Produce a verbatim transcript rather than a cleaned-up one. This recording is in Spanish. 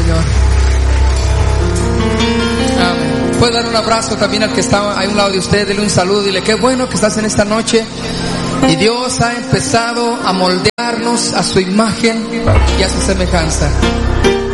Señor. Amén. Puede dar un abrazo también al que está a un lado de usted, dele un saludo, dile qué bueno que estás en esta noche. Y Dios ha empezado a moldearnos a su imagen y a su semejanza.